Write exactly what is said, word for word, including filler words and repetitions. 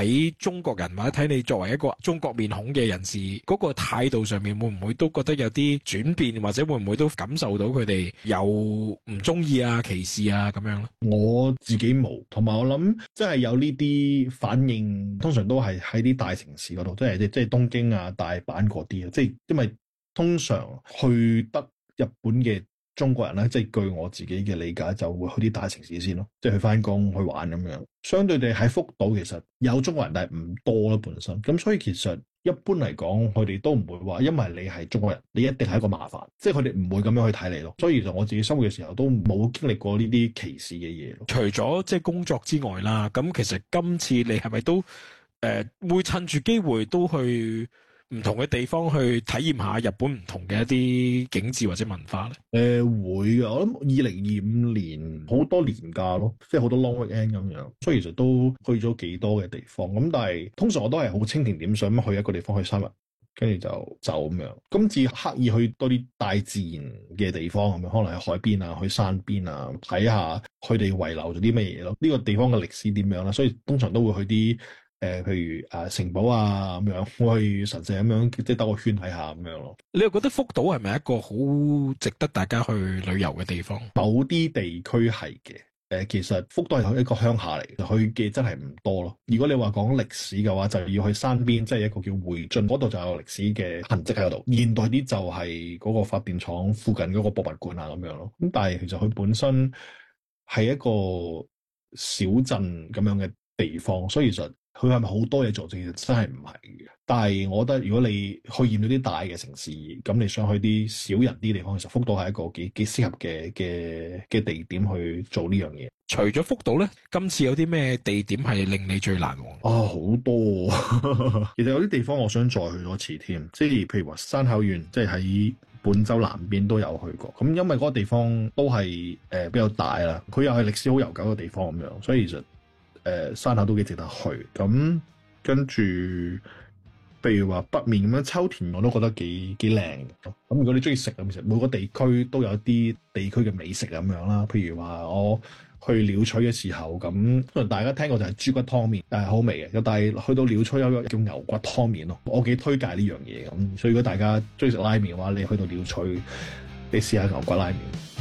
睇中國人或者睇你作為一個中國面孔嘅人士，嗰個態度上面會唔會都覺得有啲轉變，或者會唔會都感受到佢哋有唔中意啊、歧視啊咁樣咧？ 我自己冇，同埋我諗即係有呢啲反應，通常都係喺啲大城市嗰度，即係即係東京啊、大阪嗰啲啊，即係因為通常去得日本嘅中國人咧，即係據我自己嘅理解，就會去啲大城市先咯，即係去翻工去玩咁樣。相對地喺福島其實有中國人，但係唔多咯本身。咁所以其實一般嚟講，佢哋都唔會話，因為你係中國人，你一定係一個麻煩，即係佢哋唔會咁樣去睇你咯。所以其實我自己生活嘅時候都冇經歷過呢啲歧視嘅嘢咯。 除咗即係工作之外啦，咁其實今次你係咪都誒、呃、會趁住機會都去唔同嘅地方去體驗下日本唔同嘅一啲景緻或者文化咧？ 誒、呃、會嘅，我諗二零二五年好多年假咯，即係好多 long weekend 咁樣，所以其實都去咗幾多嘅地方。咁但係通常我都係好蜻蜓點水咁去一個地方去三日，跟住就走咁樣。今次刻意去多啲大自然嘅地方咁樣，可能喺海邊啊、去山邊啊，睇下佢哋遺留咗啲乜嘢咯。呢、這個地方嘅歷史點樣啦？所以通常都會去啲。誒、呃，譬如誒、呃、城堡啊咁樣，我去神社咁樣，即係兜個圈睇下咁樣咯。 你又覺得福島係咪一個好值得大家去旅遊嘅地方？ 某啲地區係嘅，誒、呃，其實福島係一個鄉下嚟，去嘅真係唔多咯。如果你話講歷史嘅話，就要去山邊，即係一個叫會津嗰度就有歷史嘅痕跡喺度。現代啲就係嗰個發電廠附近嗰個博物館啊咁樣咯。咁但係其實佢本身係一個小鎮咁樣嘅地方，所以其實。佢係咪好多嘢做？其實真係唔係嘅。但係我覺得，如果你去厭咗啲大嘅城市，咁你想去啲少人啲地方，其實福島係一個幾幾適合嘅嘅嘅地點去做呢樣嘢。 除咗福島咧，今次有啲咩地點係令你最難忘？ 啊，好多！其實有啲地方我想再去多次添，即係譬如話山口縣，即係喺本州南邊都有去過。咁因為嗰個地方都係誒、呃、比較大啦，佢又係歷史好悠久嘅地方咁樣，所以其實。誒、呃、山口都幾值得去，咁跟住，譬如話北面咁樣秋田，我都覺得幾幾靚嘅。咁如果你中意食咁，其實每個地區都有啲地區嘅美食咁樣啦。譬如話我去鳥取嘅時候，咁可能大家聽過就係豬骨湯麵，但係好味嘅。但係去到鳥取有個叫牛骨湯麵咯，我幾推介呢樣嘢咁。所以如果大家中意食拉麵嘅話，你去到鳥取，你試下牛骨拉麵。